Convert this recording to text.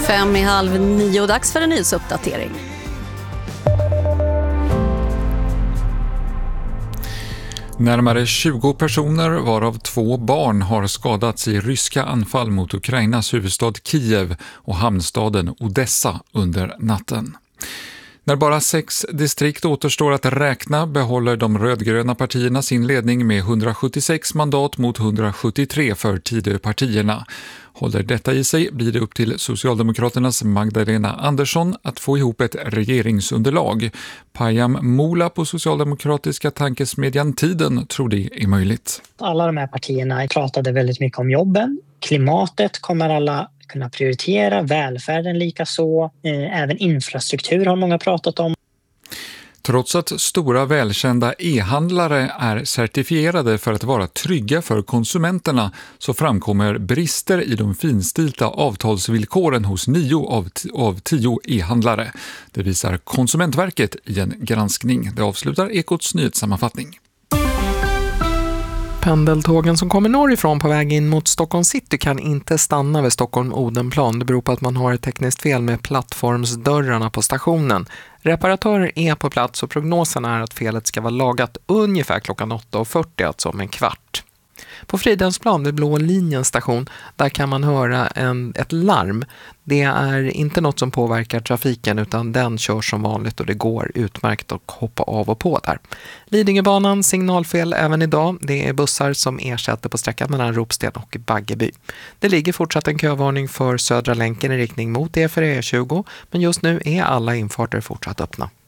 8:55, dags för en nyhetsuppdatering. Närmare 20 personer, varav 2 barn, har skadats i ryska anfall mot Ukrainas huvudstad Kiev och hamnstaden Odessa under natten. När bara 6 distrikt återstår att räkna behåller de rödgröna partierna sin ledning med 176 mandat mot 173 för Tidöpartierna. Håller detta i sig blir det upp till Socialdemokraternas Magdalena Andersson att få ihop ett regeringsunderlag. Payam Mola på socialdemokratiska tankesmedjan Tiden tror det är möjligt. Alla de här partierna pratade väldigt mycket om jobben. Klimatet kommer alla kunna prioritera, välfärden lika så. Även infrastruktur har många pratat om. Trots att stora välkända e-handlare är certifierade för att vara trygga för konsumenterna så framkommer brister i de finstilta avtalsvillkoren hos 9 av 10 e-handlare. Det visar Konsumentverket i en granskning. Det avslutar Ekots nyhetssammanfattning. Pendeltågen som kommer norrifrån på väg in mot Stockholm city kan inte stanna vid Stockholm-Odenplan. Det beror på att man har ett tekniskt fel med plattformsdörrarna på stationen. Reparatörer är på plats och prognosen är att felet ska vara lagat ungefär klockan 8:40, alltså om en kvart. På Fridhemsplan vid Blå linjens station, där kan man höra ett larm. Det är inte något som påverkar trafiken utan den kör som vanligt och det går utmärkt att hoppa av och på där. Lidingöbanan signalfel även idag. Det är bussar som ersätter på sträckan mellan Ropsten och Baggeby. Det ligger fortsatt en kövarning för Södra länken i riktning mot E4 E20, men just nu är alla infarter fortsatt öppna.